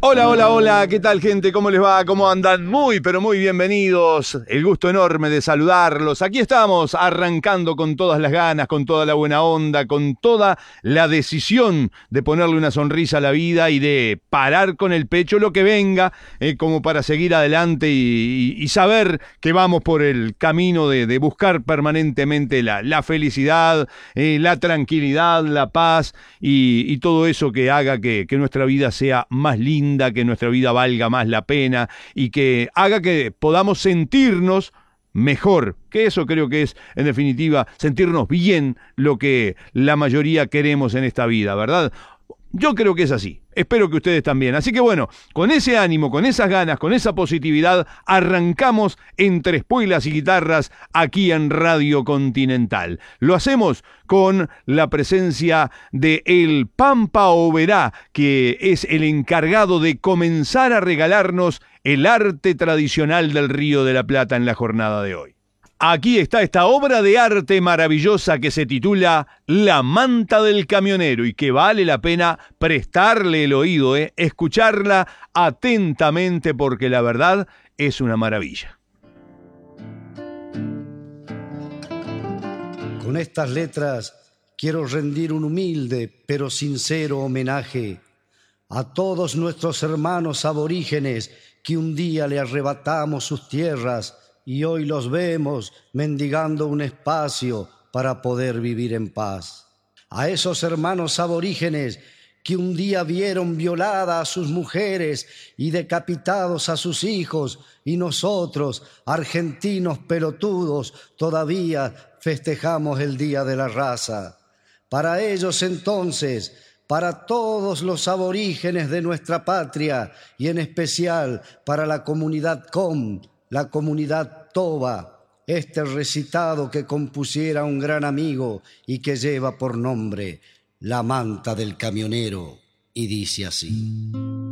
Hola, hola, hola, ¿qué tal, gente? ¿Cómo les va? ¿Cómo andan? Muy, pero muy bienvenidos. El gusto enorme de saludarlos. Aquí estamos, arrancando con todas las ganas, con toda la buena onda, con toda la decisión de ponerle una sonrisa a la vida y de parar con el pecho lo que venga, como para seguir adelante y saber que vamos por el camino de buscar permanentemente la felicidad, la tranquilidad, la paz y todo eso que haga que nuestra vida sea más linda, que nuestra vida valga más la pena y que haga que podamos sentirnos mejor, que eso creo que es, en definitiva, sentirnos bien, lo que la mayoría queremos en esta vida, ¿verdad? Yo creo que es así. Espero que ustedes también. Así que bueno, con ese ánimo, con esas ganas, con esa positividad, arrancamos entre espuelas y guitarras aquí en Radio Continental. Lo hacemos con la presencia de el Pampa Oberá, que es el encargado de comenzar a regalarnos el arte tradicional del Río de la Plata en la jornada de hoy. Aquí está esta obra de arte maravillosa que se titula La Manta del Camionero y que vale la pena prestarle el oído, escucharla atentamente porque la verdad es una maravilla. Con estas letras quiero rendir un humilde pero sincero homenaje a todos nuestros hermanos aborígenes que un día le arrebatamos sus tierras y hoy los vemos mendigando un espacio para poder vivir en paz. A esos hermanos aborígenes que un día vieron violadas a sus mujeres y decapitados a sus hijos, y nosotros, argentinos pelotudos, todavía festejamos el Día de la Raza. Para ellos entonces, para todos los aborígenes de nuestra patria y en especial para la comunidad Com, la comunidad Toba, este recitado que compusiera un gran amigo y que lleva por nombre La Manta del Camionero, y dice así.